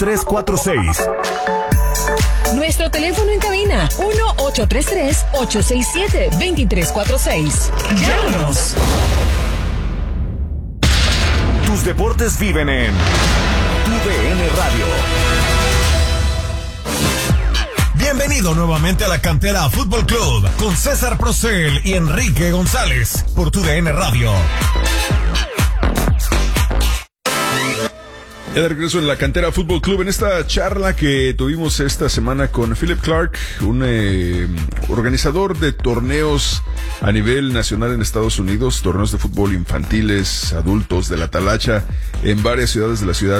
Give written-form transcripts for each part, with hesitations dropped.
2346. Nuestro teléfono en cabina, 1-833-867-2346. Llámanos. Tus deportes viven en TUDN Radio. Bienvenido nuevamente a la Cantera Fútbol Club con César Procel y Enrique González por TUDN Radio. Ya de regreso en la Cantera Fútbol Club en esta charla que tuvimos esta semana con Philip Clark, un organizador de torneos a nivel nacional en Estados Unidos, torneos de fútbol infantiles, adultos, de la talacha, en varias ciudades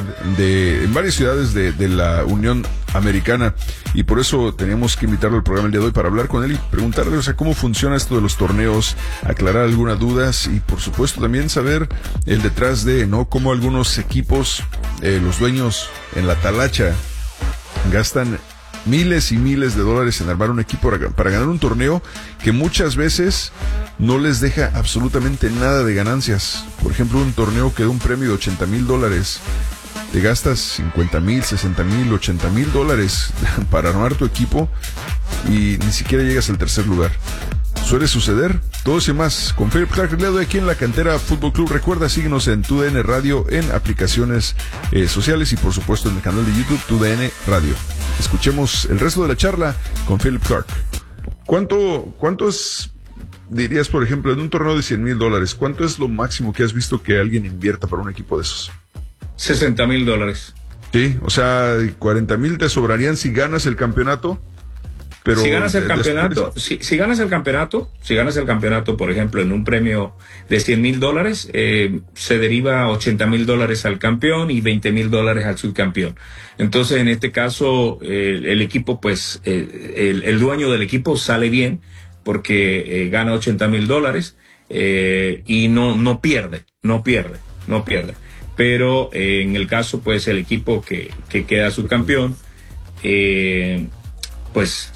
de la Unión Americana, y por eso teníamos que invitarlo al programa el día de hoy para hablar con él y preguntarle, cómo funciona esto de los torneos, aclarar algunas dudas y por supuesto también saber el detrás de, cómo algunos equipos, los dueños en la talacha gastan miles y miles de dólares en armar un equipo para ganar un torneo que muchas veces no les deja absolutamente nada de ganancias. Por ejemplo, un torneo que da un premio de $80,000, te gastas 50,000, 60,000, 80,000 dólares para armar tu equipo y ni siquiera llegas al tercer lugar. Suele suceder, todo eso y más con Philip Clark. Le doy aquí en la Cantera Fútbol Club. Recuerda, síguenos en TUDN Radio, en aplicaciones sociales y por supuesto en el canal de YouTube TUDN Radio. Escuchemos el resto de la charla con Philip Clark. ¿Cuánto es, dirías, por ejemplo, en un torneo de $100,000, cuánto es lo máximo que has visto que alguien invierta para un equipo de esos? $60,000. Sí, o sea, 40,000 te sobrarían si ganas el campeonato. Pero si ganas el campeonato, si ganas el campeonato, por ejemplo, en un premio de $100,000, se deriva $80,000 al campeón y $20,000 al subcampeón. Entonces, en este caso, el equipo, pues, el dueño del equipo sale bien porque gana $80,000 y no pierde. Pero en el caso, pues, el equipo que queda subcampeón, pues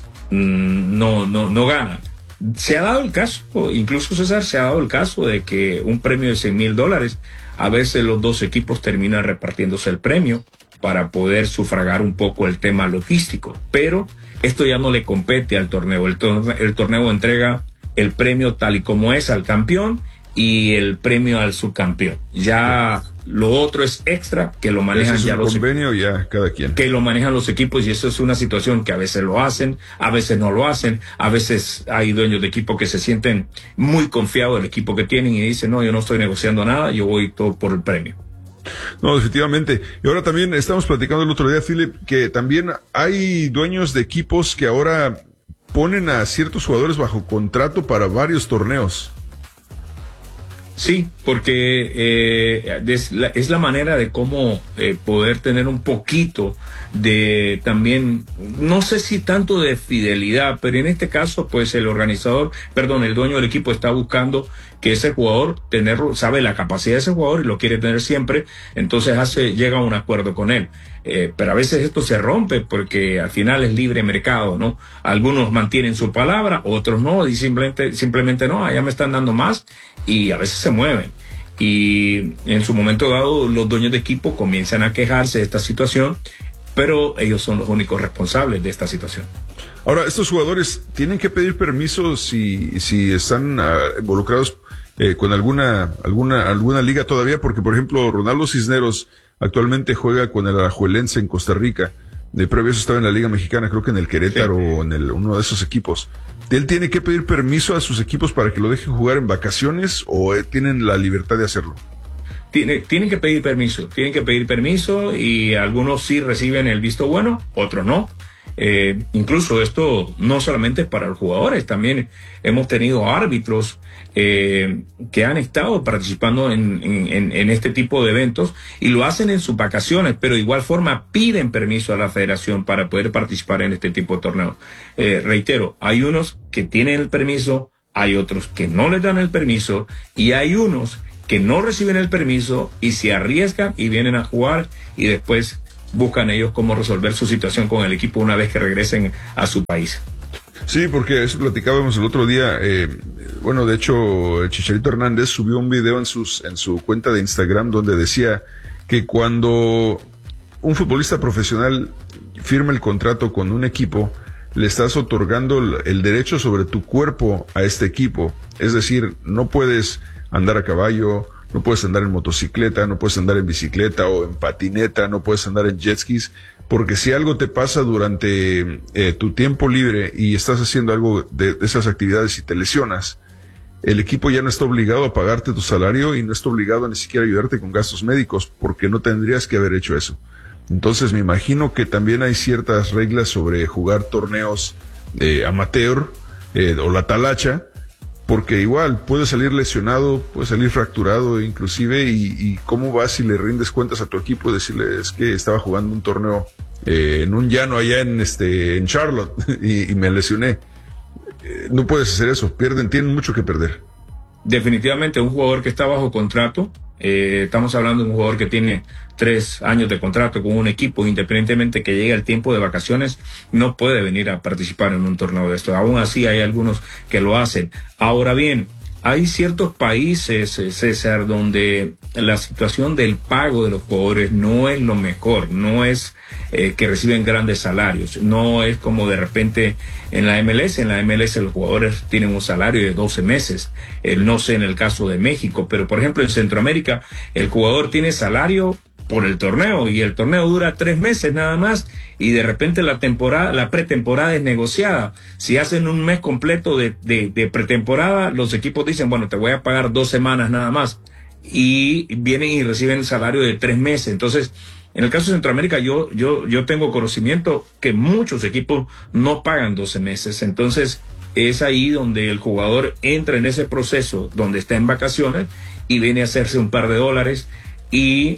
no gana. Se ha dado el caso, incluso César, de que un premio de $100,000, a veces los dos equipos terminan repartiéndose el premio para poder sufragar un poco el tema logístico, pero esto ya no le compete al torneo. El torneo entrega el premio tal y como es al campeón y el premio al subcampeón. Ya lo otro es extra, que lo manejan ya los convenio, ya cada quien. Que lo manejan los equipos, y eso es una situación que a veces lo hacen, a veces no lo hacen, a veces hay dueños de equipo que se sienten muy confiados del equipo que tienen y dicen, no, yo no estoy negociando nada, yo voy todo por el premio. No, definitivamente. Y ahora también estamos platicando el otro día, Philip, que también hay dueños de equipos que ahora ponen a ciertos jugadores bajo contrato para varios torneos. Sí, porque es la manera de cómo poder tener un poquito de también, no sé si tanto de fidelidad, pero en este caso, pues el dueño del equipo está buscando que ese jugador sabe la capacidad de ese jugador y lo quiere tener siempre, entonces llega a un acuerdo con él. Pero a veces esto se rompe porque al final es libre mercado, ¿no? Algunos mantienen su palabra, otros no, y simplemente no, allá me están dando más, y a veces se mueven. Y en su momento dado, los dueños de equipo comienzan a quejarse de esta situación, pero ellos son los únicos responsables de esta situación. Ahora, estos jugadores tienen que pedir permiso si están involucrados con alguna liga todavía, porque por ejemplo Ronaldo Cisneros actualmente juega con el Alajuelense en Costa Rica. De previo eso estaba en la Liga Mexicana, creo que en el Querétaro, o en uno de esos equipos. ¿Él tiene que pedir permiso a sus equipos para que lo dejen jugar en vacaciones o tienen la libertad de hacerlo? Tienen que pedir permiso, y algunos sí reciben el visto bueno, otros no. Incluso esto no solamente es para los jugadores, también hemos tenido árbitros que han estado participando en este tipo de eventos y lo hacen en sus vacaciones, pero de igual forma piden permiso a la federación para poder participar en este tipo de torneos. Reitero, hay unos que tienen el permiso, hay otros que no les dan el permiso, y hay unos que no reciben el permiso y se arriesgan y vienen a jugar, y después buscan ellos cómo resolver su situación con el equipo una vez que regresen a su país. Sí, porque eso platicábamos el otro día. De hecho, el Chicharito Hernández subió un video en su cuenta de Instagram donde decía que cuando un futbolista profesional firma el contrato con un equipo, le estás otorgando el derecho sobre tu cuerpo a este equipo. Es decir, no puedes andar a caballo, no puedes andar en motocicleta, no puedes andar en bicicleta o en patineta, no puedes andar en jet skis, porque si algo te pasa durante tu tiempo libre y estás haciendo algo de esas actividades y te lesionas, el equipo ya no está obligado a pagarte tu salario y no está obligado a ni siquiera ayudarte con gastos médicos, porque no tendrías que haber hecho eso. Entonces me imagino que también hay ciertas reglas sobre jugar torneos amateur o la talacha, porque igual puede salir lesionado, puede salir fracturado inclusive, y cómo vas si le rindes cuentas a tu equipo y decirle, es que estaba jugando un torneo en un llano allá en Charlotte y me lesioné. No puedes hacer eso, tienen mucho que perder. Definitivamente un jugador que está bajo contrato, estamos hablando de un jugador que tiene 3 años de contrato con un equipo, independientemente que llegue el tiempo de vacaciones, no puede venir a participar en un torneo de esto. Aún así hay algunos que lo hacen. Ahora bien, hay ciertos países, César, donde la situación del pago de los jugadores no es lo mejor, no es que reciben grandes salarios, no es como de repente en la MLS. En la MLS los jugadores tienen un salario de 12 meses, no sé en el caso de México, pero por ejemplo en Centroamérica el jugador tiene salario por el torneo y el torneo dura 3 meses nada más, y de repente la pretemporada es negociada. Si hacen un mes completo de pretemporada, los equipos dicen, bueno, te voy a pagar 2 semanas nada más, y vienen y reciben el salario de 3 meses. Entonces, en el caso de Centroamérica, yo tengo conocimiento que muchos equipos no pagan 12 meses. Entonces, es ahí donde el jugador entra en ese proceso, donde está en vacaciones y viene a hacerse un par de dólares, y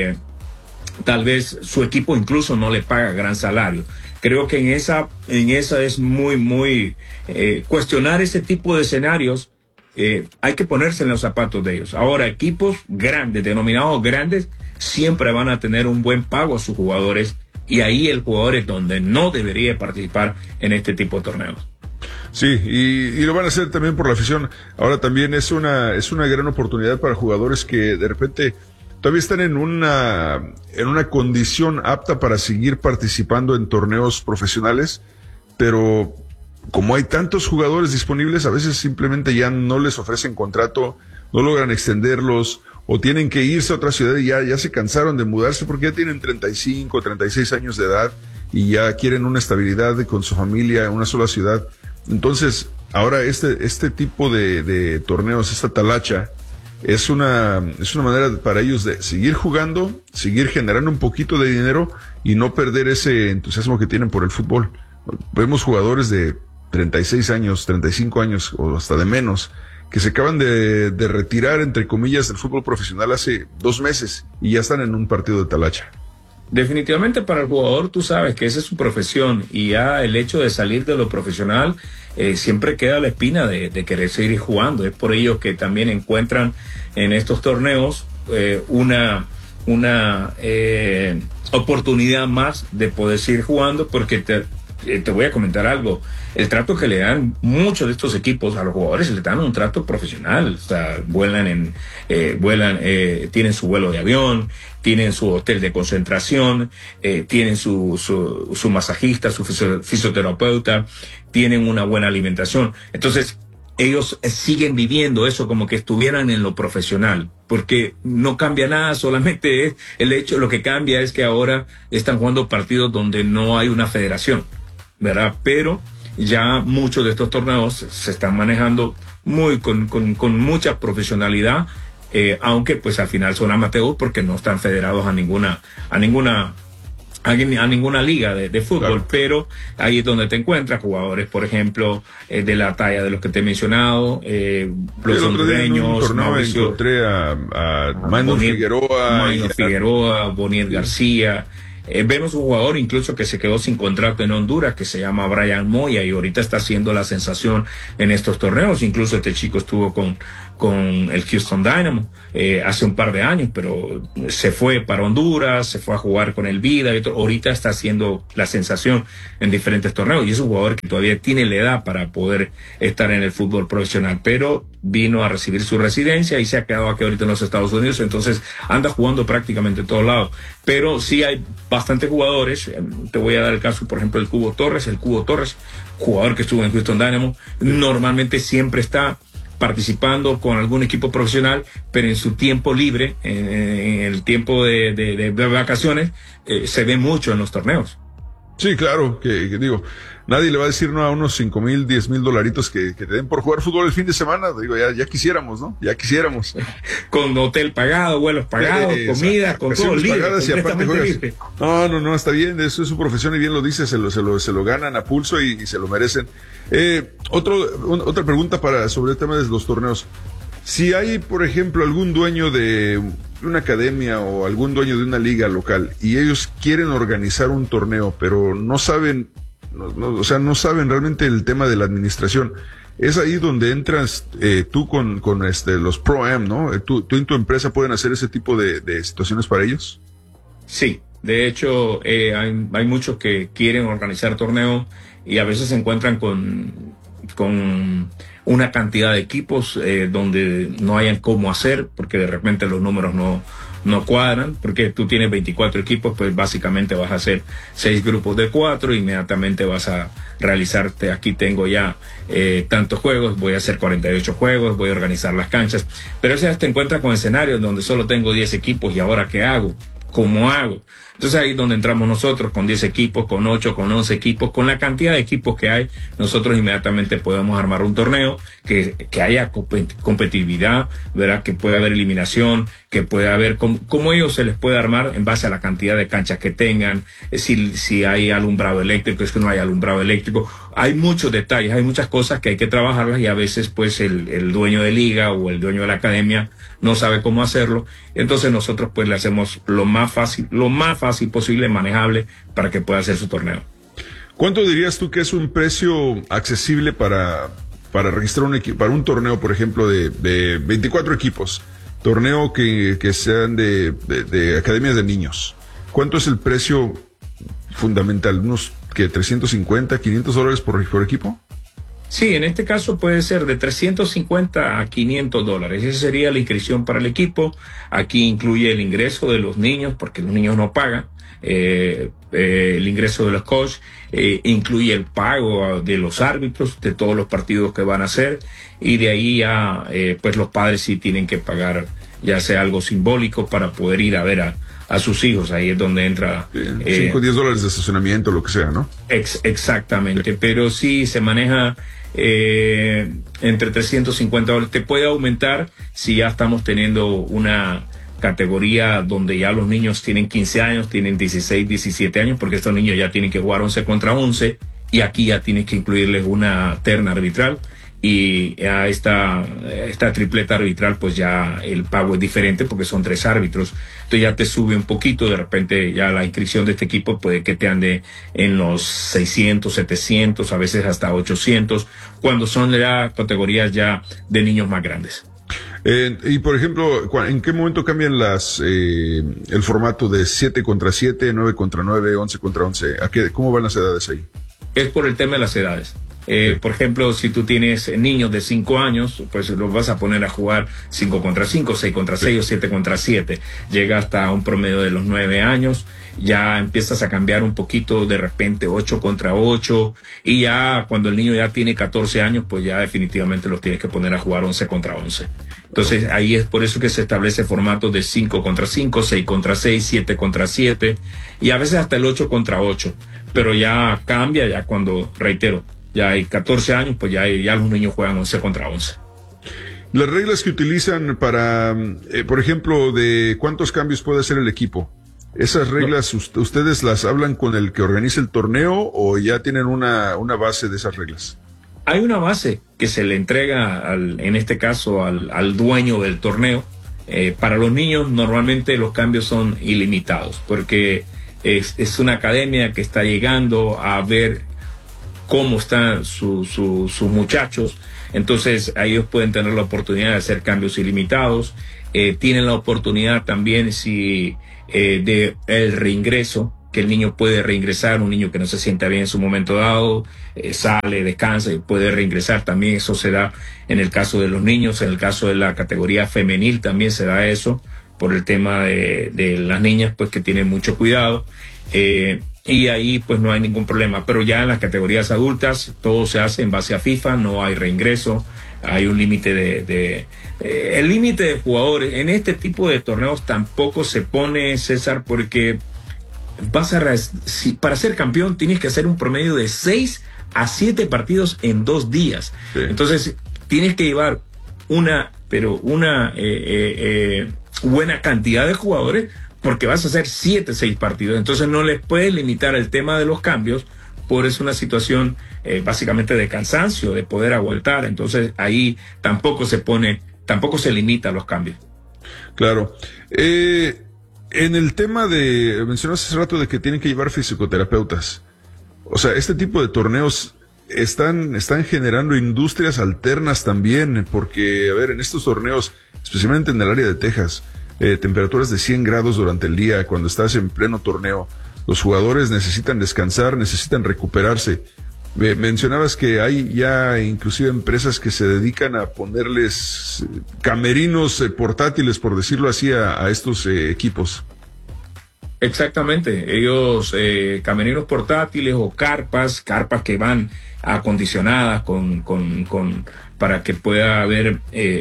tal vez su equipo incluso no le paga gran salario. Creo que en esa es muy cuestionar ese tipo de escenarios. Hay que ponerse en los zapatos de ellos. Ahora, equipos grandes, denominados grandes, siempre van a tener un buen pago a sus jugadores, y ahí el jugador es donde no debería participar en este tipo de torneos. Sí, y lo van a hacer también por la afición. Ahora también es una gran oportunidad para jugadores que de repente todavía están en una condición apta para seguir participando en torneos profesionales, pero como hay tantos jugadores disponibles, a veces simplemente ya no les ofrecen contrato, no logran extenderlos, o tienen que irse a otra ciudad y ya se cansaron de mudarse porque ya tienen 35, 36 años de edad y ya quieren una estabilidad con su familia en una sola ciudad. Entonces, ahora este tipo de torneos, esta talacha, es una manera para ellos de seguir jugando, seguir generando un poquito de dinero y no perder ese entusiasmo que tienen por el fútbol. Vemos jugadores de 36 años, 35 años o hasta de menos, que se acaban de retirar, entre comillas, del fútbol profesional hace 2 meses y ya están en un partido de talacha. Definitivamente para el jugador, tú sabes que esa es su profesión, y ya el hecho de salir de lo profesional siempre queda la espina de querer seguir jugando. Es por ello que también encuentran en estos torneos una oportunidad más de poder seguir jugando, porque te voy a comentar algo. El trato que le dan muchos de estos equipos a los jugadores, le dan un trato profesional. O sea, tienen su vuelo de avión, tienen su hotel de concentración, tienen su masajista, su fisioterapeuta, tienen una buena alimentación. Entonces, ellos siguen viviendo eso como que estuvieran en lo profesional, porque no cambia nada, solamente es el hecho. Lo que cambia es que ahora están jugando partidos donde no hay una federación, ¿verdad? Pero ya muchos de estos torneos se están manejando con mucha profesionalidad, aunque pues al final son amateurs porque no están federados a ninguna liga de fútbol. Claro. Pero ahí es donde te encuentras jugadores, por ejemplo, de la talla de los que te he mencionado, los hondureños. Encontré a Maynor Figueroa, Boniel García. Vemos un jugador incluso que se quedó sin contrato en Honduras, que se llama Brian Moya, y ahorita está haciendo la sensación en estos torneos. Incluso este chico estuvo con con el Houston Dynamo hace un par de años, pero se fue para Honduras, se fue a jugar con el Vida, y ahorita está haciendo la sensación en diferentes torneos y es un jugador que todavía tiene la edad para poder estar en el fútbol profesional, pero vino a recibir su residencia y se ha quedado aquí ahorita en los Estados Unidos, entonces anda jugando prácticamente en todos lados, pero sí hay bastantes jugadores. Te voy a dar el caso, por ejemplo, el Cubo Torres, jugador que estuvo en Houston Dynamo, normalmente siempre está participando con algún equipo profesional, pero en su tiempo libre, en el tiempo de vacaciones, se ve mucho en los torneos. Sí, claro, que digo, nadie le va a decir no a unos 5,000, 10,000 dolaritos que te den por jugar fútbol el fin de semana. Digo, ya quisiéramos, ¿no? Ya quisiéramos. Con hotel pagado, vuelos pagados, comida, con todo libre, y aparte juegas. Libre. No, está bien, eso es su profesión y bien lo dice, se lo ganan a pulso y se lo merecen. Otra pregunta sobre el tema de los torneos. Si hay, por ejemplo, algún dueño de una academia o algún dueño de una liga local y ellos quieren organizar un torneo, pero no saben realmente el tema de la administración, es ahí donde entras tú con los Pro-Am, ¿no? Tú en tu empresa pueden hacer ese tipo de situaciones para ellos. Sí, de hecho hay muchos que quieren organizar torneos y a veces se encuentran con una cantidad de equipos donde no hayan cómo hacer, porque de repente los números no cuadran, porque tú tienes 24 equipos, pues básicamente vas a hacer 6 grupos de 4, inmediatamente vas a realizarte, aquí tengo ya tantos juegos, voy a hacer 48 juegos, voy a organizar las canchas, pero a veces te encuentras con escenarios donde solo tengo 10 equipos y ahora ¿qué hago? ¿Cómo hago? Entonces ahí es donde entramos nosotros con 10 equipos, con 8, con 11 equipos, con la cantidad de equipos que hay, nosotros inmediatamente podemos armar un torneo que haya competitividad, ¿verdad? Que pueda haber eliminación, que pueda haber, como ellos se les puede armar en base a la cantidad de canchas que tengan, si hay alumbrado eléctrico, es que no hay alumbrado eléctrico. Hay muchos detalles, hay muchas cosas que hay que trabajarlas y a veces pues el dueño de liga o el dueño de la academia no sabe cómo hacerlo. Entonces nosotros pues le hacemos lo más fácil posible, manejable, para que pueda hacer su torneo. ¿Cuánto dirías tú que es un precio accesible para registrar para un torneo, por ejemplo, de 24 equipos? Torneo que sean de academias de niños. ¿Cuánto es el precio fundamental? ¿Unos $350, $500 por equipo? Sí, en este caso puede ser de $350 a $500. Esa sería la inscripción para el equipo. Aquí incluye el ingreso de los niños, porque los niños no pagan. El ingreso de los coaches, incluye el pago de los árbitros de todos los partidos que van a hacer, y de ahí ya pues los padres sí tienen que pagar ya sea algo simbólico para poder ir a ver a sus hijos. Ahí es donde entra $5 o $10 de estacionamiento, lo que sea, ¿no? Exactamente, pero sí se maneja entre $350. Te puede aumentar si ya estamos teniendo una categoría donde ya los niños tienen 15 años, tienen 16, 17 años, porque estos niños ya tienen que jugar 11 contra 11, y aquí ya tienes que incluirles una terna arbitral, y a esta tripleta arbitral pues ya el pago es diferente porque son 3 árbitros, entonces ya te sube un poquito. De repente ya la inscripción de este equipo puede que te ande en los 600, 700, a veces hasta 800, cuando son ya categorías ya de niños más grandes. Y por ejemplo, ¿en qué momento cambian el formato de 7 contra 7, 9 contra 9, 11 contra 11? ¿Cómo van las edades ahí? Es por el tema de las edades. Por ejemplo, si tú tienes niños de 5 años, pues los vas a poner a jugar 5 contra 5, 6 contra 6 o 7 contra 7. Llega hasta un promedio de los 9 años. Ya empiezas a cambiar un poquito, de repente 8 contra 8. Y ya cuando el niño ya tiene 14 años, pues ya definitivamente los tienes que poner a jugar 11 contra 11. Entonces ahí es por eso que se establece formatos de 5 contra 5, 6 contra 6, 7 contra 7 y a veces hasta el 8 contra 8. Pero ya cambia ya cuando, reitero, ya hay 14 años, pues ya los niños juegan 11 contra 11. Las reglas que utilizan para, por ejemplo, de cuántos cambios puede hacer el equipo, ¿esas reglas ustedes las hablan con el que organiza el torneo o ya tienen una base de esas reglas? Hay una base que se le entrega, en este caso, al dueño del torneo. Para los niños normalmente los cambios son ilimitados, porque es una academia que está llegando a ver cómo están sus muchachos. Entonces, ellos pueden tener la oportunidad de hacer cambios ilimitados. Tienen la oportunidad también de el reingreso, que el niño puede reingresar, un niño que no se sienta bien en su momento dado, sale, descansa y puede reingresar. También eso se da en el caso de los niños. En el caso de la categoría femenil también se da eso, por el tema de las niñas, pues que tienen mucho cuidado. Y ahí pues no hay ningún problema. Pero ya en las categorías adultas todo se hace en base a FIFA, no hay reingreso. Hay un límite el límite de jugadores en este tipo de torneos tampoco se pone, César, porque para ser campeón tienes que hacer un promedio de 6 a 7 partidos en 2 días. Sí. Entonces tienes que llevar una buena cantidad de jugadores, porque vas a hacer 7, 6 partidos. Entonces no les puedes limitar el tema de los cambios, por es una situación básicamente de cansancio, de poder aguantar. Entonces ahí tampoco se limita a los cambios. Claro. En el tema mencionaste hace rato de que tienen que llevar fisioterapeutas. O sea, este tipo de torneos están generando industrias alternas también, porque, a ver, en estos torneos, especialmente en el área de Texas, temperaturas de 100 grados durante el día, cuando estás en pleno torneo, los jugadores necesitan descansar, necesitan recuperarse. Mencionabas que hay ya inclusive empresas que se dedican a ponerles camerinos portátiles, por decirlo así, a estos equipos. Exactamente, ellos camerinos portátiles o carpas que van acondicionadas para que pueda haber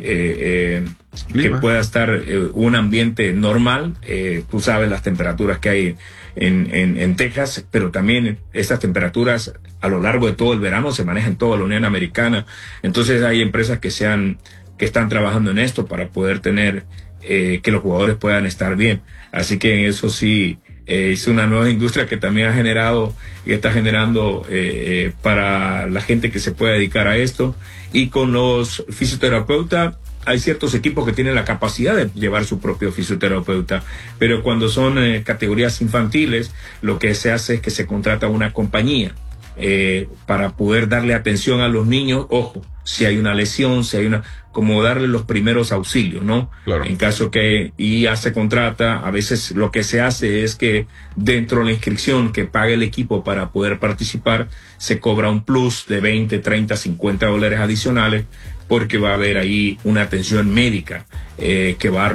que pueda estar un ambiente normal. Tú sabes las temperaturas que hay en Texas, pero también esas temperaturas a lo largo de todo el verano se manejan en toda la Unión Americana. Entonces hay empresas que están trabajando en esto para poder tener que los jugadores puedan estar bien. Así que eso sí es una nueva industria que también ha generado y está generando para la gente que se pueda dedicar a esto. Y con los fisioterapeutas, hay ciertos equipos que tienen la capacidad de llevar su propio fisioterapeuta, pero cuando son categorías infantiles, lo que se hace es que se contrata una compañía para poder darle atención a los niños. Ojo, si hay una lesión, como darle los primeros auxilios, ¿no? Claro. En caso que ya se contrata, a veces lo que se hace es que dentro de la inscripción que pague el equipo para poder participar, se cobra un plus de 20, 30, 50 dólares adicionales, porque va a haber ahí una atención médica que va a dar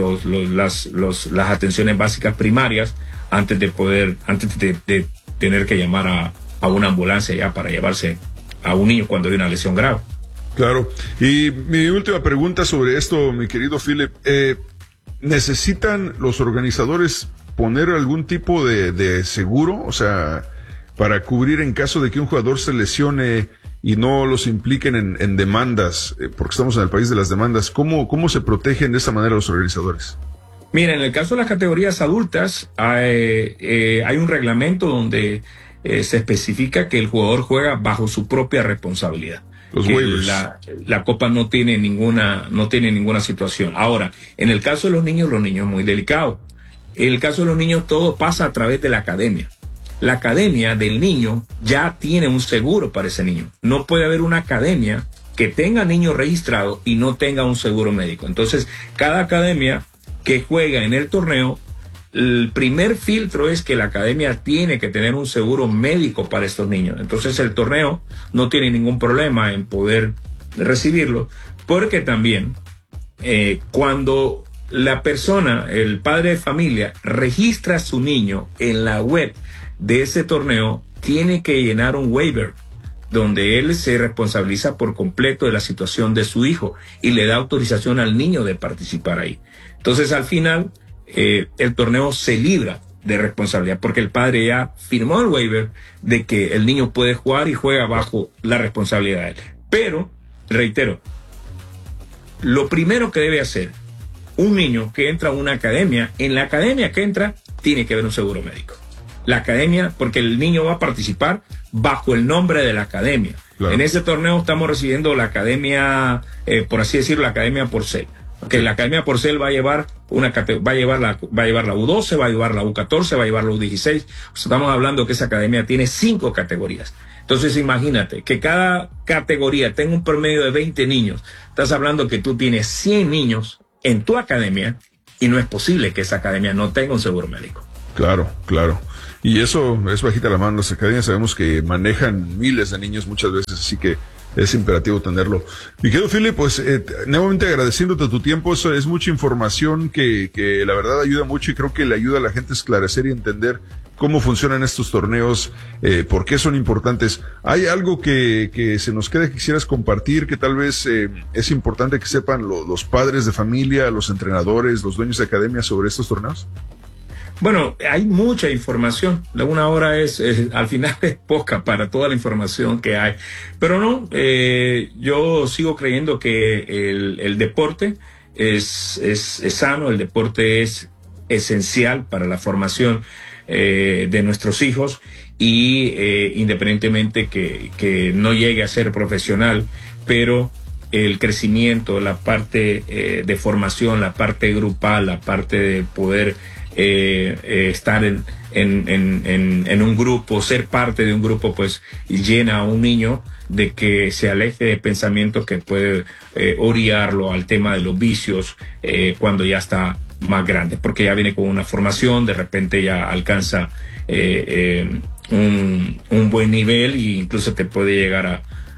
las atenciones básicas primarias antes de tener que llamar a una ambulancia ya para llevarse a un niño cuando hay una lesión grave. Claro. Y mi última pregunta sobre esto, mi querido Philip, ¿necesitan los organizadores poner algún tipo de seguro? O sea, para cubrir en caso de que un jugador se lesione y no los impliquen en demandas, porque estamos en el país de las demandas. ¿Cómo se protegen de esta manera los organizadores? Mira, en el caso de las categorías adultas, hay un reglamento donde se especifica que el jugador juega bajo su propia responsabilidad. Los waivers. La Copa no tiene ninguna situación. Ahora, en el caso de los niños es muy delicado. En el caso de los niños todo pasa a través de la academia. La academia del niño ya tiene un seguro para ese niño. No puede haber una academia que tenga niños registrados y no tenga un seguro médico. Entonces, cada academia que juega en el torneo, el primer filtro es que la academia tiene que tener un seguro médico para estos niños. Entonces el torneo no tiene ningún problema en poder recibirlo, porque también cuando la persona, el padre de familia, registra a su niño en la web de ese torneo, tiene que llenar un waiver donde él se responsabiliza por completo de la situación de su hijo y le da autorización al niño de participar ahí. Entonces al final el torneo se libra de responsabilidad porque el padre ya firmó el waiver de que el niño puede jugar y juega bajo la responsabilidad de él. Pero, reitero, lo primero que debe hacer un niño que entra a una academia, en la academia que entra tiene que haber un seguro médico. La academia, porque el niño va a participar bajo el nombre de la academia. Claro. En ese torneo estamos recibiendo la academia, por así decirlo, la academia Porcel. Que la academia Porcel va a llevar va a llevar la U12, va a llevar la U14, va a llevar la U16. O sea, estamos hablando que esa academia tiene 5 categorías. Entonces imagínate que cada categoría tenga un promedio de 20 niños. Estás hablando que tú tienes 100 niños en tu academia y no es posible que esa academia no tenga un seguro médico. Claro, claro. Y eso es bajita la mano. Las academias sabemos que manejan miles de niños muchas veces, así que es imperativo tenerlo. Mi querido Philip, pues nuevamente agradeciéndote tu tiempo. Eso es mucha información que la verdad ayuda mucho y creo que le ayuda a la gente a esclarecer y entender cómo funcionan estos torneos, por qué son importantes. ¿Hay algo que se nos quede que quisieras compartir, que tal vez es importante que sepan los padres de familia, los entrenadores, los dueños de academia sobre estos torneos? Bueno, hay mucha información. La 1 hora al final es poca para toda la información que hay. Pero no, yo sigo creyendo que el deporte es sano, el deporte es esencial para la formación de nuestros hijos y independientemente que no llegue a ser profesional, pero el crecimiento, la parte de formación, la parte grupal, la parte de poder estar en un grupo, ser parte de un grupo, pues llena a un niño de que se aleje de pensamientos que puede orillarlo al tema de los vicios cuando ya está más grande, porque ya viene con una formación, de repente ya alcanza un buen nivel e incluso te puede llegar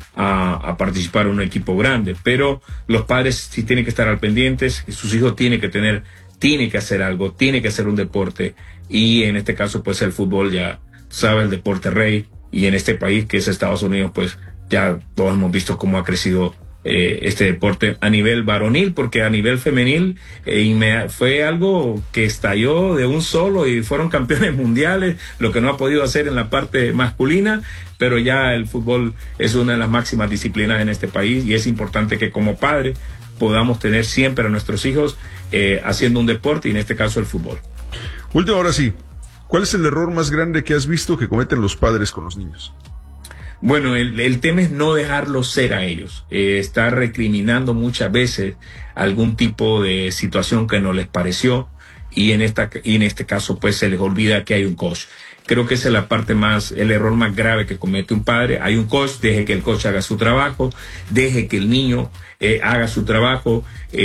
a participar en un equipo grande. Pero los padres sí tienen que estar al pendientes, sus hijos tienen que hacer algo, tiene que hacer un deporte, y en este caso pues el fútbol, ya sabe, el deporte rey, y en este país que es Estados Unidos, pues ya todos hemos visto cómo ha crecido este deporte a nivel varonil, porque a nivel femenil fue algo que estalló de un solo y fueron campeones mundiales, lo que no ha podido hacer en la parte masculina, pero ya el fútbol es una de las máximas disciplinas en este país, y es importante que como padre podamos tener siempre a nuestros hijos haciendo un deporte, y en este caso el fútbol. Último, ahora sí, ¿cuál es el error más grande que has visto que cometen los padres con los niños? Bueno, el tema es no dejarlos ser a ellos, estar recriminando muchas veces algún tipo de situación que no les pareció, y en este caso pues se les olvida que hay un coach. Creo que esa es el error más grave que comete un padre. Hay un coach, deje que el coach haga su trabajo, deje que el niño haga su trabajo.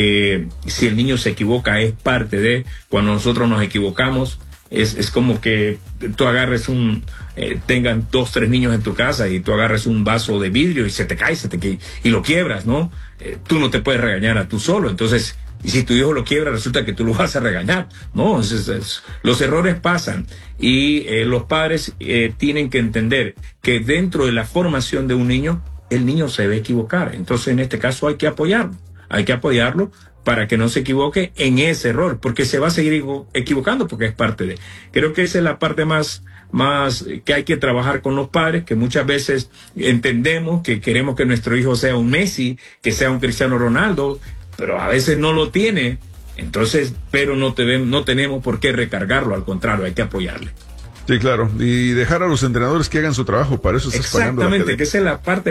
Si el niño se equivoca, es parte de, cuando nosotros nos equivocamos, es como que tú agarres tengan 2, 3 niños en tu casa y tú agarres un vaso de vidrio y se te cae y lo quiebras, ¿no? Tú no te puedes regañar a tú solo, entonces, y si tu hijo lo quiebra, resulta que tú lo vas a regañar, ¿no? Los errores pasan, y los padres tienen que entender que dentro de la formación de un niño, el niño se debe equivocar. Entonces, en este caso hay que apoyarlo para que no se equivoque en ese error, porque se va a seguir equivocando, porque es parte de. Creo que esa es la parte más que hay que trabajar con los padres, que muchas veces entendemos que queremos que nuestro hijo sea un Messi, que sea un Cristiano Ronaldo, pero a veces no lo tiene. Entonces, pero no tenemos por qué recargarlo, al contrario, hay que apoyarle. Sí, claro, y dejar a los entrenadores que hagan su trabajo, para eso estás pagando la academia. Exactamente, que esa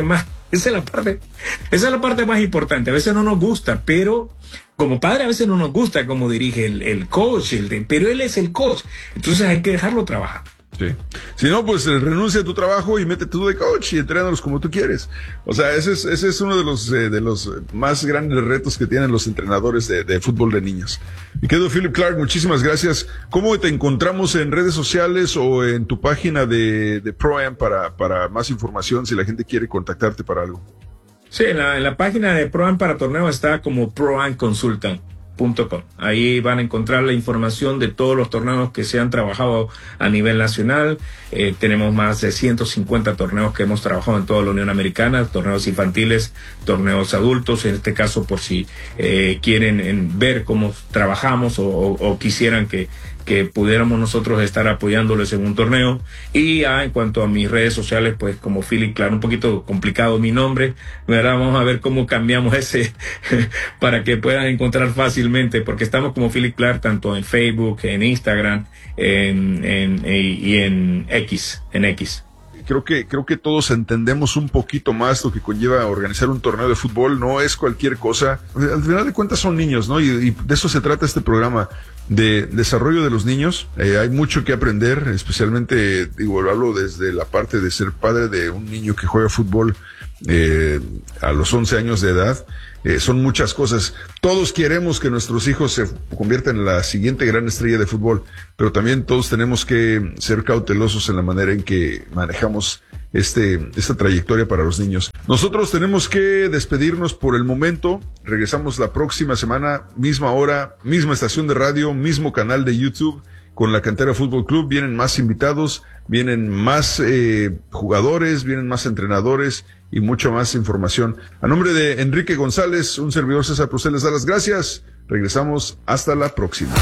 es la parte más importante. A veces no nos gusta, pero como padre a veces no nos gusta cómo dirige el coach, pero él es el coach, entonces hay que dejarlo trabajar. Sí. Si no, pues renuncia a tu trabajo y métete tú de coach y entrénalos como tú quieres. O sea, ese es uno de los más grandes retos que tienen los entrenadores de fútbol de niños. Mi querido Philip Clark, muchísimas gracias. ¿Cómo te encontramos en redes sociales o en tu página de Pro-Am para más información, si la gente quiere contactarte para algo? Sí, en la página de Pro-Am para torneo está como proamconsultant.com. Ahí van a encontrar la información de todos los torneos que se han trabajado a nivel nacional. Tenemos más de 150 torneos que hemos trabajado en toda la Unión Americana, torneos infantiles, torneos adultos. En este caso, por si quieren ver cómo trabajamos o quisieran que pudiéramos nosotros estar apoyándoles en un torneo. Y en cuanto a mis redes sociales, pues como Philip Clark, un poquito complicado mi nombre, ¿verdad? Vamos a ver cómo cambiamos ese para que puedan encontrar fácilmente, porque estamos como Philip Clark tanto en Facebook, en Instagram y en X. creo que todos entendemos un poquito más lo que conlleva organizar un torneo de fútbol. No es cualquier cosa. Al final de cuentas son niños, ¿no? Y de eso se trata este programa, de desarrollo de los niños. Hay mucho que aprender, especialmente, hablo desde la parte de ser padre de un niño que juega fútbol a los 11 años de edad. Son muchas cosas. Todos queremos que nuestros hijos se conviertan en la siguiente gran estrella de fútbol, pero también todos tenemos que ser cautelosos en la manera en que manejamos esta trayectoria para los niños. Nosotros tenemos que despedirnos por el momento. Regresamos la próxima semana, misma hora, misma estación de radio, mismo canal de YouTube, con la Cantera Fútbol Club. Vienen más invitados, vienen más jugadores, vienen más entrenadores y mucha más información. A nombre de Enrique González, un servidor César Procel les da las gracias. Regresamos hasta la próxima.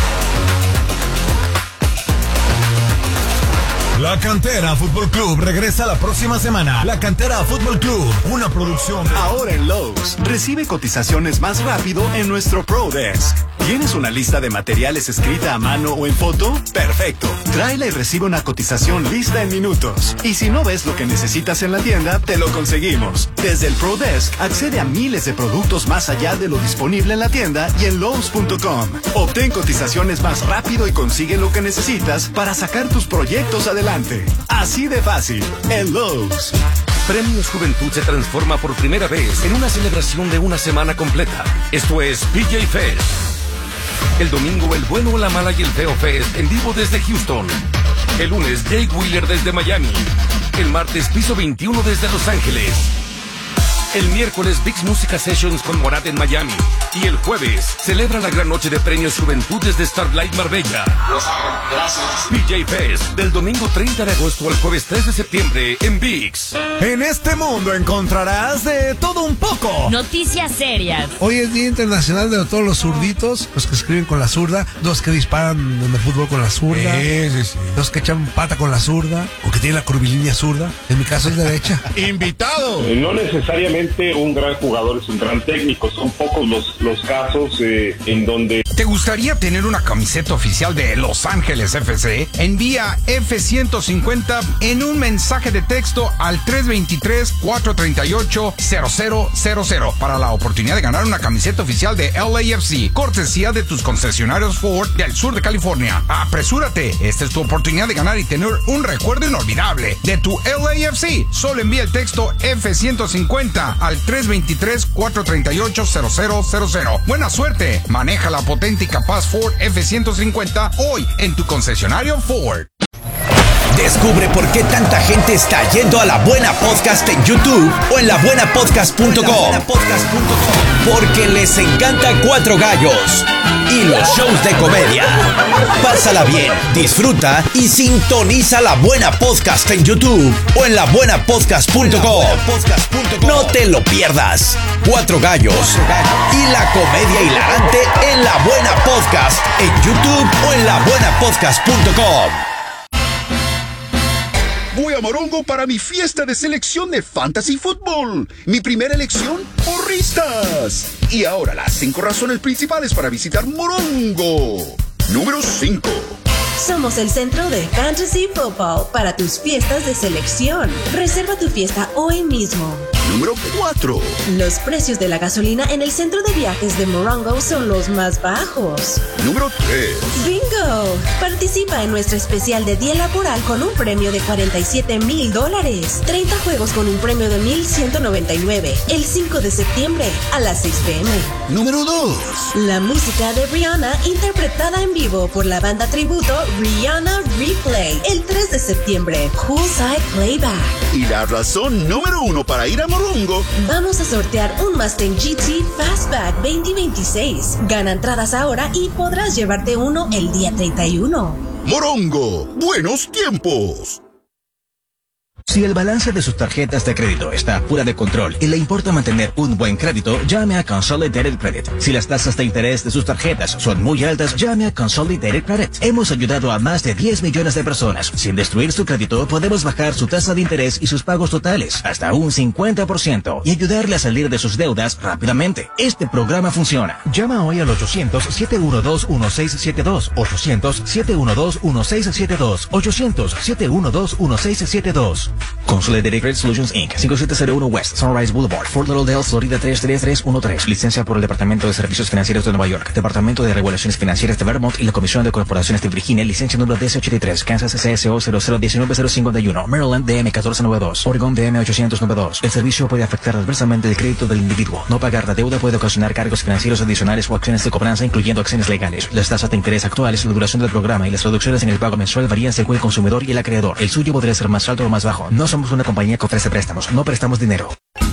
La Cantera Fútbol Club regresa la próxima semana. La Cantera Fútbol Club, una producción. Ahora en Lowe's, recibe cotizaciones más rápido en nuestro Pro Desk. ¿Tienes una lista de materiales escrita a mano o en foto? Perfecto. Tráela y recibe una cotización lista en minutos. Y si no ves lo que necesitas en la tienda, te lo conseguimos. Desde el Pro Desk, accede a miles de productos más allá de lo disponible en la tienda y en Lowe's.com. Obtén cotizaciones más rápido y consigue lo que necesitas para sacar tus proyectos adelante. Así de fácil. En Lowe's. Premios Juventud se transforma por primera vez en una celebración de una semana completa. Esto es PJ Fest. El domingo, el bueno, la mala y el feo Fest en vivo desde Houston. El lunes, Jake Wheeler desde Miami. El martes, Piso 21 desde Los Ángeles. El miércoles, Vix Música Sessions con Morat en Miami. Y el jueves, celebra la gran noche de premios Juventud desde Starlight Marbella. Gracias. PJ Fest, del domingo 30 de agosto al jueves 3 de septiembre en Vix. En este mundo encontrarás de todo un poco. Noticias serias. Hoy es Día Internacional de todos los zurditos, los que escriben con la zurda, los que disparan en el fútbol con la zurda, los que echan pata con la zurda, o que tienen la curvilínea zurda. En mi caso es derecha. ¡Invitado! No necesariamente un gran jugador es un gran técnico, son pocos los casos en donde... ¿Te gustaría tener una camiseta oficial de Los Ángeles FC? Envía F-150 en un mensaje de texto al 323-438-0000 para la oportunidad de ganar una camiseta oficial de LAFC, cortesía de tus concesionarios Ford del sur de California. ¡Apresúrate! Esta es tu oportunidad de ganar y tener un recuerdo inolvidable de tu LAFC. Solo envía el texto F-150 al 323-438-0000. ¡Buena suerte! Maneja la potente y capaz Ford F-150 hoy en tu concesionario Ford. Descubre por qué tanta gente está yendo a La Buena Podcast en YouTube o en labuenapodcast.com. Porque les encanta Cuatro Gallos y los shows de comedia. Pásala bien, disfruta y sintoniza La Buena Podcast en YouTube o en labuenapodcast.com. No te lo pierdas. Cuatro Gallos y la comedia hilarante en La Buena Podcast en YouTube o en labuenapodcast.com. Voy a Morongo para mi fiesta de selección de Fantasy Football. Mi primera elección, porristas. Y ahora las 5 razones principales para visitar Morongo. Número 5. Somos el centro de Fantasy Football para tus fiestas de selección. Reserva tu fiesta hoy mismo. Número 4. Los precios de la gasolina en el centro de viajes de Morongo son los más bajos. Número 3. ¡Bingo! Participa en nuestro especial de día laboral con un premio de $47,000. 30 juegos con un premio de $1,199. El 5 de septiembre a las 6 p.m. Número 2. La música de Rihanna interpretada en vivo por la banda tributo Rihanna Replay. El 3 de septiembre. Poolside Playback. Y la razón número 1 para ir a Morongo. Vamos a sortear un Mustang GT Fastback 2026. Gana entradas ahora y podrás llevarte uno el día 31. Morongo, buenos tiempos. Si el balance de sus tarjetas de crédito está fuera de control y le importa mantener un buen crédito, llame a Consolidated Credit. Si las tasas de interés de sus tarjetas son muy altas, llame a Consolidated Credit. Hemos ayudado a más de 10 millones de personas. Sin destruir su crédito, podemos bajar su tasa de interés y sus pagos totales hasta un 50% y ayudarle a salir de sus deudas rápidamente. Este programa funciona. Llama hoy al 800-712-1672. 800-712-1672. 800-712-1672. Consolidated Credit Solutions Inc. 5701 West Sunrise Boulevard, Fort Lauderdale, Florida 33313. Licencia por el Departamento de Servicios Financieros de Nueva York, Departamento de Regulaciones Financieras de Vermont y la Comisión de Corporaciones de Virginia. Licencia número 1083. Kansas CSO 0019051. Maryland DM 1492. Oregon DM 892. El servicio puede afectar adversamente el crédito del individuo. No pagar la deuda puede ocasionar cargos financieros adicionales o acciones de cobranza, incluyendo acciones legales. Las tasas de interés actuales, la duración del programa y las reducciones en el pago mensual varían según el consumidor y el acreedor. El suyo podría ser más alto o más bajo. No somos una compañía que ofrece préstamos, no prestamos dinero.